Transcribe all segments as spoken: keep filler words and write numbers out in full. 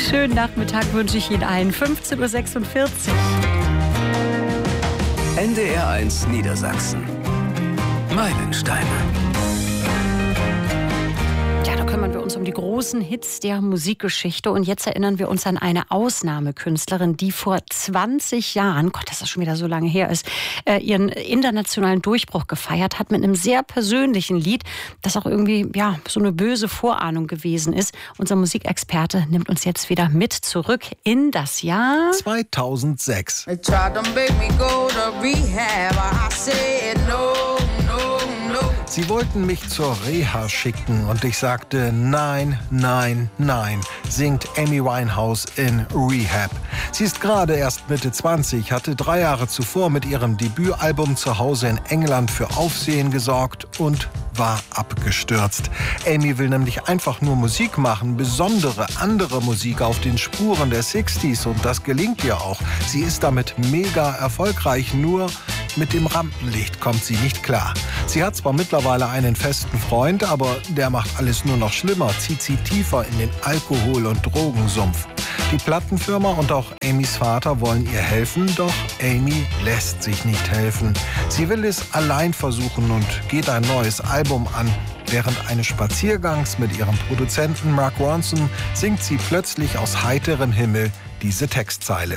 Schönen Nachmittag wünsche ich Ihnen allen. fünfzehn Uhr sechsundvierzig. N D R eins Niedersachsen. Meilensteine. Ja, da kümmern wir uns um die großen Hits der Musikgeschichte. Und jetzt erinnern wir uns an eine Ausnahmekünstlerin, die vor zwanzig Jahren, Gott, dass das schon wieder so lange her ist, äh, ihren internationalen Durchbruch gefeiert hat mit einem sehr persönlichen Lied, das auch irgendwie ja so eine böse Vorahnung gewesen ist. Unser Musikexperte nimmt uns jetzt wieder mit zurück in das Jahr zweitausendsechs. Sie wollten mich zur Reha schicken und ich sagte nein, nein, nein, singt Amy Winehouse in Rehab. Sie ist gerade erst Mitte zwanzig, hatte drei Jahre zuvor mit ihrem Debütalbum zu Hause in England für Aufsehen gesorgt und war abgestürzt. Amy will nämlich einfach nur Musik machen, besondere, andere Musik auf den Spuren der sechziger und das gelingt ihr auch. Sie ist damit mega erfolgreich, nur mit dem Rampenlicht kommt sie nicht klar. Sie hat zwar mittlerweile einen festen Freund, aber der macht alles nur noch schlimmer, zieht sie tiefer in den Alkohol- und Drogensumpf. Die Plattenfirma und auch Amys Vater wollen ihr helfen, doch Amy lässt sich nicht helfen. Sie will es allein versuchen und geht ein neues Album an. Während eines Spaziergangs mit ihrem Produzenten Mark Ronson singt sie plötzlich aus heiterem Himmel diese Textzeile.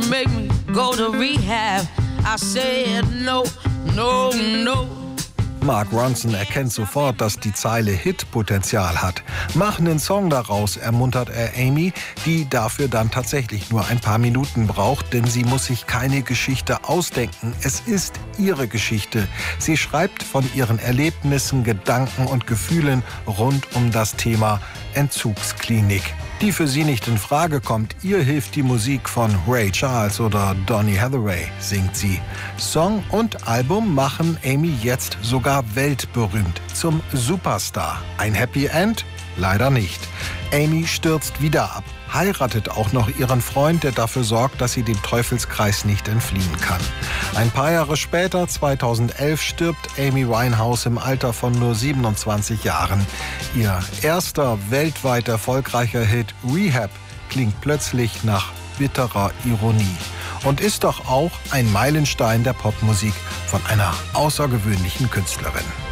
Mark Ronson erkennt sofort, dass die Zeile Hitpotenzial hat. Mach einen Song daraus, ermuntert er Amy, die dafür dann tatsächlich nur ein paar Minuten braucht, denn sie muss sich keine Geschichte ausdenken. Es ist ihre Geschichte. Sie schreibt von ihren Erlebnissen, Gedanken und Gefühlen rund um das Thema Entzugsklinik, die für sie nicht in Frage kommt. Ihr hilft die Musik von Ray Charles oder Donny Hathaway, singt sie. Song und Album machen Amy jetzt sogar weltberühmt, zum Superstar. Ein Happy End? Leider nicht. Amy stürzt wieder ab, heiratet auch noch ihren Freund, der dafür sorgt, dass sie dem Teufelskreis nicht entfliehen kann. Ein paar Jahre später, zweitausendelf, stirbt Amy Winehouse im Alter von nur siebenundzwanzig Jahren. Ihr erster weltweit erfolgreicher Hit Rehab klingt plötzlich nach bitterer Ironie und ist doch auch ein Meilenstein der Popmusik von einer außergewöhnlichen Künstlerin.